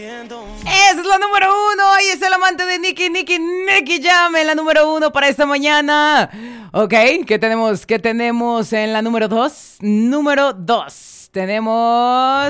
Esa es la número uno. Y es el amante de Nicky Jam en la número uno para esta mañana. Ok, ¿qué tenemos? ¿Qué tenemos en la número dos? Número dos. Tenemos